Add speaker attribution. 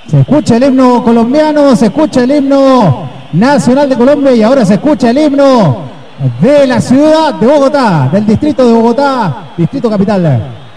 Speaker 1: Se escucha el himno colombiano, se escucha el himno nacional de Colombia y ahora se escucha el himno de la ciudad de Bogotá, del distrito de Bogotá, distrito capital.